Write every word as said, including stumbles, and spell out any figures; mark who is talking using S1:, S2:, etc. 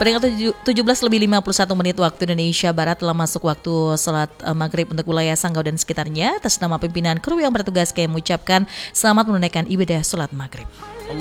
S1: Peringkat tujuh belas lebih lima puluh satu menit waktu Indonesia Barat telah masuk waktu salat uh, maghrib untuk wilayah Sanggau dan sekitarnya. Atas nama pimpinan kru yang bertugas kami mengucapkan selamat menunaikan ibadah salat maghrib.